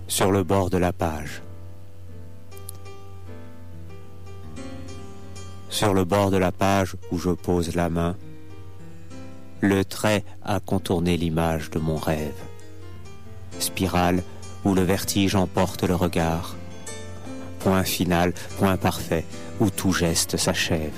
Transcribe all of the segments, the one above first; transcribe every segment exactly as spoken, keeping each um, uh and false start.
sur le bord de la page. Sur le bord de la page où je pose la main, le trait a contourné l'image de mon rêve. Spirale où le vertige emporte le regard. Point final, point parfait, où tout geste s'achève.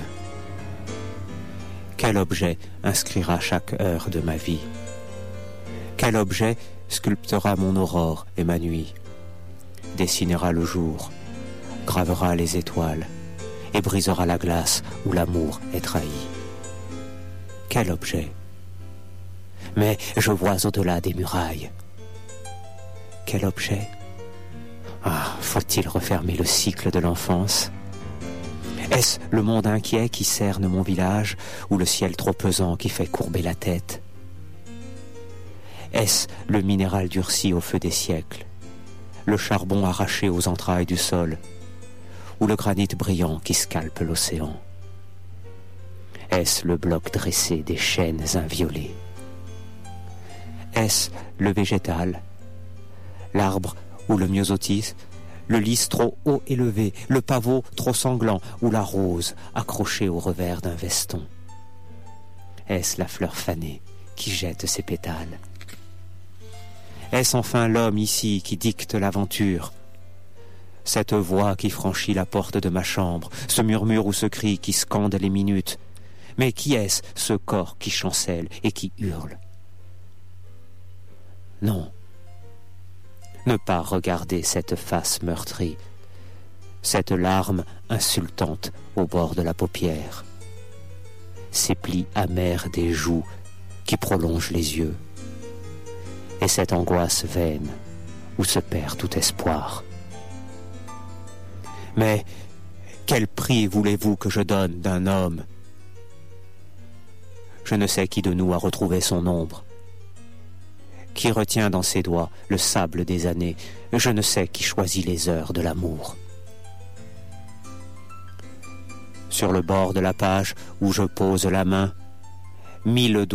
Quel objet inscrira chaque heure de ma vie? Quel objet sculptera mon aurore et ma nuit? Dessinera le jour, gravera les étoiles et brisera la glace où l'amour est trahi. Quel objet? Mais je vois au-delà des murailles. Quel objet? Ah, faut-il refermer le cycle de l'enfance? Est-ce le monde inquiet qui cerne mon village ou le ciel trop pesant qui fait courber la tête? Est-ce le minéral durci au feu des siècles, le charbon arraché aux entrailles du sol ou le granit brillant qui scalpe l'océan? Est-ce le bloc dressé des chaînes inviolées? Est-ce le végétal, l'arbre ou le myosotis, le lys trop haut élevé, le pavot trop sanglant ou la rose accrochée au revers d'un veston? Est-ce la fleur fanée qui jette ses pétales? Est-ce enfin l'homme ici qui dicte l'aventure? Cette voix qui franchit la porte de ma chambre, ce murmure ou ce cri qui scande les minutes? Mais qui est-ce ce corps qui chancelle et qui hurle? Non. Ne pas regarder cette face meurtrie, cette larme insultante au bord de la paupière, ces plis amers des joues qui prolongent les yeux, et cette angoisse vaine où se perd tout espoir. Mais quel prix voulez-vous que je donne d'un homme? Je ne sais qui de nous a retrouvé son ombre, qui retient dans ses doigts le sable des années. Je ne sais qui choisit les heures de l'amour. Sur le bord de la page où je pose la main, mille